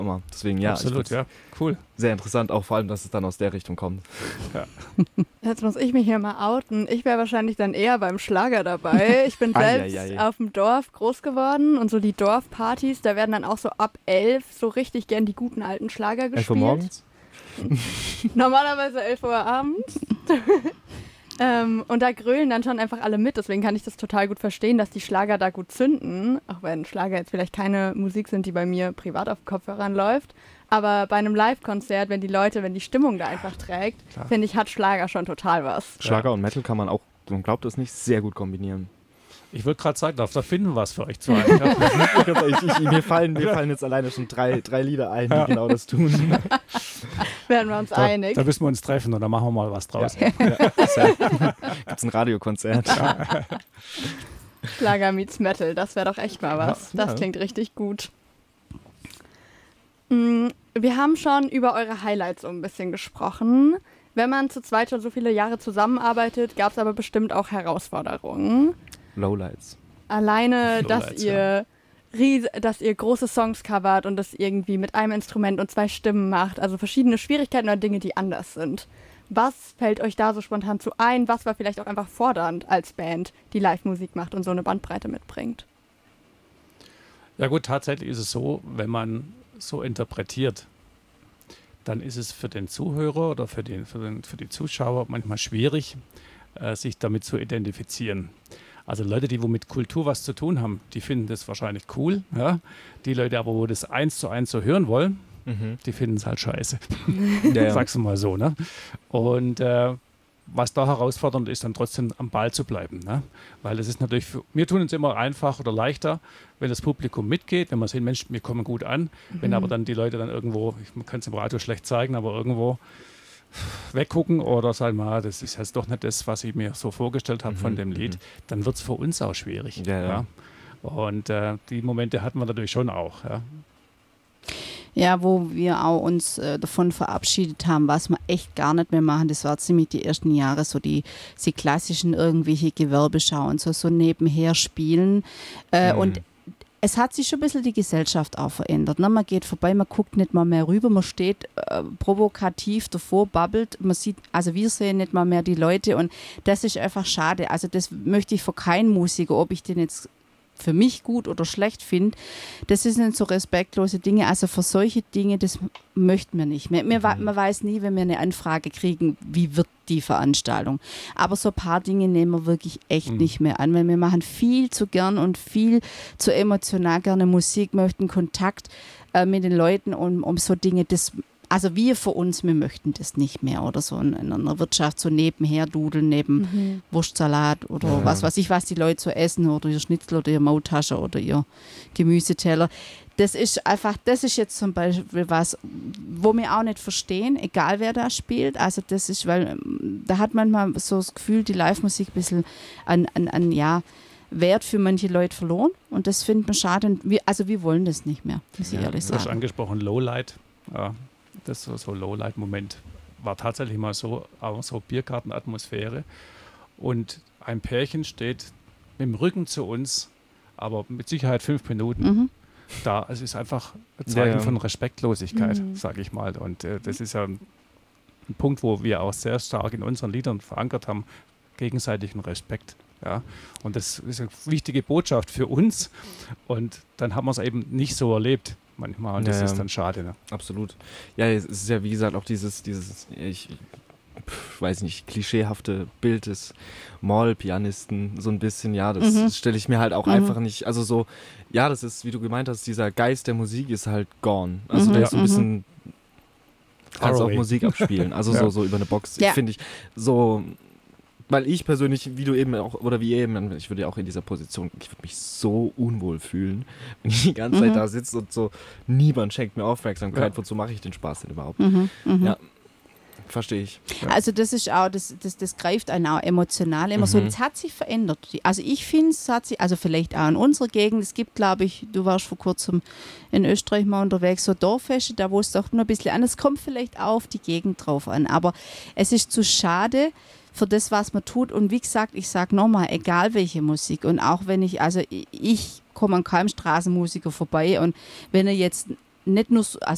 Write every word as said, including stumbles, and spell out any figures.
immer. Deswegen, ja. Absolut, ja. Cool. Sehr interessant, auch vor allem, dass es dann aus der Richtung kommt. Ja. Jetzt muss ich mich hier mal outen. Ich wäre wahrscheinlich dann eher beim Schlager dabei. Ich bin selbst Eieiei. auf dem Dorf groß geworden und so die Dorfpartys, da werden dann auch so ab elf so richtig gern die guten alten Schlager gespielt. elf Uhr morgens? Normalerweise elf Uhr abends. ähm, und da grölen dann schon einfach alle mit. Deswegen kann ich das total gut verstehen, dass die Schlager da gut zünden. Auch wenn Schlager jetzt vielleicht keine Musik sind, die bei mir privat auf Kopfhörern läuft. Aber bei einem Live-Konzert, wenn die Leute, wenn die Stimmung da einfach trägt, finde ich, hat Schlager schon total was. Schlager Ja. und Metal kann man auch, man glaubt es nicht, sehr gut kombinieren. Ich würde gerade sagen, da finden wir was für euch zwei. Ja. ich, ich, mir, fallen, mir fallen jetzt alleine schon drei, drei Lieder ein, die ja. genau das tun. Werden wir uns da, einig. Da müssen wir uns treffen und dann machen wir mal was draus. Ja. Ja. Ja. Gibt's ein Radiokonzert. Ja. Schlager meets Metal, das wäre doch echt mal was. Ja. Das klingt richtig gut. Wir haben schon über eure Highlights so ein bisschen gesprochen. Wenn man zu zweit schon so viele Jahre zusammenarbeitet, gab es aber bestimmt auch Herausforderungen. Lowlights. Alleine, Lowlights, dass ihr ries- dass ihr große Songs covert und das irgendwie mit einem Instrument und zwei Stimmen macht. Also verschiedene Schwierigkeiten oder Dinge, die anders sind. Was fällt euch da so spontan zu ein? Was war vielleicht auch einfach fordernd als Band, die Live-Musik macht und so eine Bandbreite mitbringt? Ja gut, tatsächlich ist es so, wenn man so interpretiert, dann ist es für den Zuhörer oder für, den, für, den, für die Zuschauer manchmal schwierig, äh, sich damit zu identifizieren. Also Leute, die wo mit Kultur was zu tun haben, die finden das wahrscheinlich cool. Ja? Die Leute aber, wo das eins zu eins so hören wollen, mhm. die finden es halt scheiße. Ja, ja. Sag's mal so. Ne? Und äh, was da herausfordernd ist, dann trotzdem am Ball zu bleiben. Ne? Weil es ist natürlich, für, wir tun es immer einfach oder leichter, wenn das Publikum mitgeht, wenn man sehen, Mensch, wir kommen gut an. Mhm. Wenn aber dann die Leute dann irgendwo, man kann es im Radio schlecht zeigen, aber irgendwo weggucken oder sagen, mal, das ist jetzt doch nicht das, was ich mir so vorgestellt habe mhm. von dem Lied, dann wird es für uns auch schwierig. Ja, ja. Ja? Und äh, die Momente hatten wir natürlich schon auch. Ja? Ja, wo wir auch uns äh, davon verabschiedet haben, was wir echt gar nicht mehr machen. Das war ziemlich die ersten Jahre, so die, die klassischen irgendwelche Gewerbeschau und so, so nebenher spielen. Äh, mhm. Und es hat sich schon ein bisschen die Gesellschaft auch verändert. Ne? Man geht vorbei, man guckt nicht mal mehr rüber, man steht äh, provokativ davor, babbelt. Man sieht, also wir sehen nicht mal mehr die Leute und das ist einfach schade. Also das möchte ich für keinen Musiker, ob ich den jetzt für mich gut oder schlecht finde, das sind so respektlose Dinge. Also für solche Dinge, das möchten wir nicht mehr. Wir, mhm. Man weiß nie, wenn wir eine Anfrage kriegen, wie wird die Veranstaltung. Aber so ein paar Dinge nehmen wir wirklich echt mhm. nicht mehr an, weil wir machen viel zu gern und viel zu emotional gerne Musik, möchten Kontakt äh, mit den Leuten und um so Dinge, das Also wir für uns, wir möchten das nicht mehr oder so in, in einer Wirtschaft so nebenher dudeln, neben mhm. Wurstsalat oder ja. was weiß ich, was die Leute so essen oder ihr Schnitzel oder ihr Maultasche oder ihr Gemüseteller. Das ist einfach, das ist jetzt zum Beispiel was, wo wir auch nicht verstehen, egal wer da spielt. Also das ist, weil da hat man mal so das Gefühl, die Live-Musik ein bisschen an, an, an ja, Wert für manche Leute verloren und das finden wir schade. Und wir, also wir wollen das nicht mehr, muss ich ja, ehrlich du sagen. hast angesprochen, Lowlight. Ja. Das so, so Lowlight-Moment war tatsächlich mal so, auch so Biergartenatmosphäre. Und ein Pärchen steht mit dem Rücken zu uns, aber mit Sicherheit fünf Minuten mhm. da. Es ist einfach ein Zeichen ja, ja. von Respektlosigkeit, mhm. sage ich mal. Und äh, das ist ja ein, ein Punkt, wo wir auch sehr stark in unseren Liedern verankert haben, gegenseitigen Respekt. Ja? Und das ist eine wichtige Botschaft für uns. Und dann haben wir es eben nicht so erlebt. Manchmal und das ja, ist dann schade. Ne? Absolut. Ja, es ist ja wie gesagt auch dieses, dieses ich weiß nicht, klischeehafte Bild des Mall-Pianisten so ein bisschen, ja, das mhm. stelle ich mir halt auch mhm. einfach nicht, also so, ja, das ist, wie du gemeint hast, dieser Geist der Musik ist halt gone. Also mhm. der ist so ein bisschen, kannst auch Musik abspielen, also ja. so, so über eine Box, ja. finde ich, so... Weil ich persönlich, wie du eben auch, oder wie eben, ich würde ja auch in dieser Position, ich würde mich so unwohl fühlen, wenn ich die ganze mhm. Zeit da sitze und so, niemand schenkt mir Aufmerksamkeit, ja. wozu mache ich den Spaß denn überhaupt? Mhm. Mhm. Ja, verstehe ich. Ja. Also das ist auch, das, das, das greift einen auch emotional immer mhm. so, das hat sich verändert. Also ich finde, es hat sich, also vielleicht auch in unserer Gegend, es gibt, glaube ich, du warst vor kurzem in Österreich mal unterwegs, so Dorffeste, da wo es doch nur ein bisschen anders kommt, vielleicht auch auf die Gegend drauf an, aber es ist zu schade, für das, was man tut. Und wie gesagt, ich sage nochmal, egal welche Musik. Und auch wenn ich, also ich komme an keinem Straßenmusiker vorbei und wenn er jetzt nicht nur, also